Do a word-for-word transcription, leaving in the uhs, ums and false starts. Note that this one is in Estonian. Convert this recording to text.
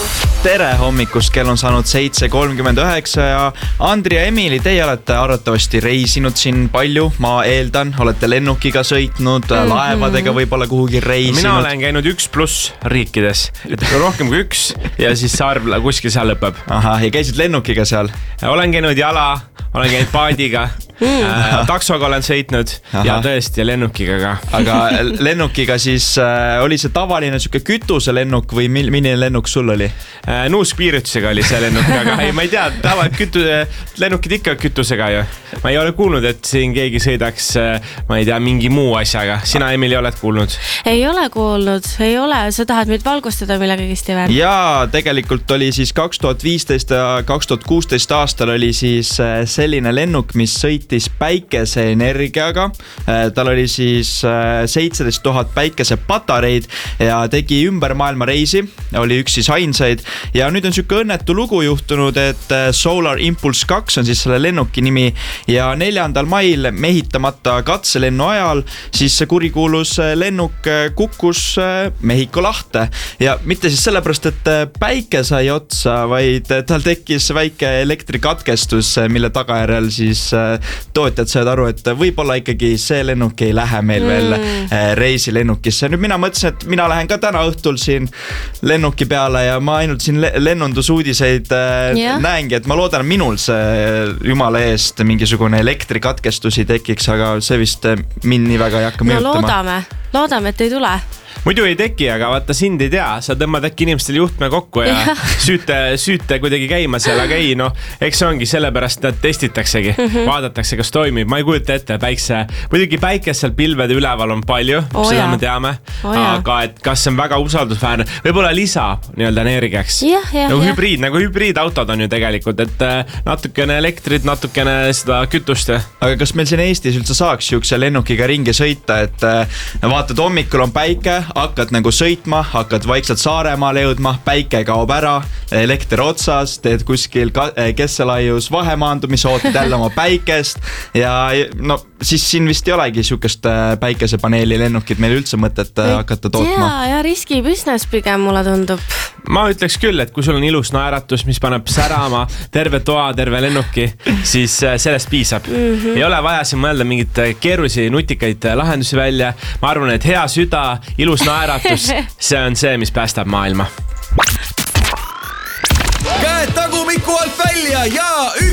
Tere hommikust, kell on saanud seitse kolmkümmend üheksa ja Andri ja Emili, teie olete arvatavasti reisinud siin palju, ma eeldan, olete lennukiga sõitnud, mm-hmm. laevadega võib-olla kuhugi reisinud. Mina olen käinud üks pluss riikides, et rohkem kui üks ja siis saar kuskil seal lõpeb. Aha, ja käisid lennukiga seal? Olen käinud jala, olen käinud paadiga, äh, taksoga olen sõitnud. Aha. Ja tõesti ja lennukiga ka. Aga lennukiga siis äh, oli see tavaline siuke kütuse lennuk või milline lennuk sul oli? Äh, nuuskpiiritusega oli see lennuk, aga ei, ma ei tea, tava, kütu, lennukid ikka kütusega ju. Ma ei ole kuulnud, et siin keegi sõidaks, ma ei tea, mingi muu asjaga. Sina, Emili, oled kuulnud? Ei ole kuulnud, ei ole. Sa tahad meid valgustada millegagi, Steven? Jaa, tegelikult oli siis kaks tuhat viisteist ja kaks tuhat kuusteist aastal oli siis selline lennuk, mis sõitis päikeseenergiaga. Tal oli siis seitseteist tuhat päikesepatareid ja tegi ümber maailma reisi. Oli üks siis ainsaid. Ja nüüd on siuke õnnetu lugu juhtunud, et Solar Impulse kaks on siis selle lennuki nimi ja neljandal mail mehitamata katselennu ajal siis see kurikuulus lennuk kukkus Mehhiko lahte ja mitte siis sellepärast, et päike sai otsa, vaid tal tekkis väike elektrikatkestus, mille tagajärjel siis tootjad said aru, et võib-olla ikkagi see lennuk ei lähe meil veel reisilennukisse. Nüüd mina mõtlesin, et mina lähen ka täna õhtul siin lennuki peale ja ma ainult siin lennundusuudiseid yeah. näengi, et ma loodan, et minul see jumala eest mingisugune elektrikatkestus ei tekiks, aga see vist mind nii väga ei hakka mõjutama. No loodame, loodame, et ei tule. Muidu ei teki, aga vaata sind ei tea, sa tõmbad äkki inimestel juhtme kokku ja, ja. Süüte, süüte kuidagi käima seal, aga ei, no, eks see ongi sellepärast, et testitaksegi, mm-hmm. vaadatakse, kas toimib. Ma ei kujuta ette, päikse, muidugi päikesel pilvede üleval on palju, oh, seda me teame, oh, aga et kas see on väga usaldusväärne, võib-olla lisa nii-öelda energiaks. Yeah, yeah, nagu yeah. hübriid, nagu hübriidautod on ju tegelikult, et natukene elektrit, natukene seda kütust. Aga kas meil siin Eestis üldse saaks siukse lennukiga ringi sõita, et vaatad, hommikul on päike, hakkad nagu sõitma, hakkad vaikselt Saaremaale jõudma, päike kaob ära, elekter otsas, teed kuskil kesselaius vahemaandumise, ootad jälle oma päikest ja no siis siin vist ei olegi siukest päikesepaneeli lennukid meil üldse mõtet hakata tootma. Ja, ja riski business pigem mulle tundub. Ma ütleks küll, et kui sul on ilus naeratus, mis paneb särama terve toa, terve lennuki, siis sellest piisab. Mm-hmm. Ei ole vaja siin mõelda mingit keerusi, nutikaid lahendusi välja. Ma arvan, et hea süda, ilus naeratus, see on see, mis päästab maailma. Käed tagumiku alt välja ja üks